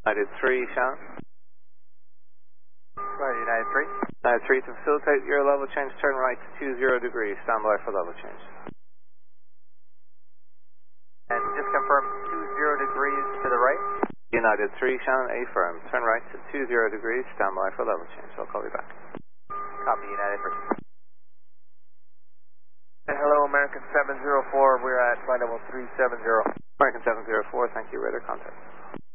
United 3, Shannon. Right, United 3. United 3, to facilitate your level change, turn right to 20 degrees. Stand by for level change. And just confirm 20 degrees to the right. United 3, Shannon, affirm. Turn right to 20 degrees. Stand by for level change. I'll call you back. Copy, United 3. Hello, American 704. We're at flight level 370. American 704, thank you. Radar contact.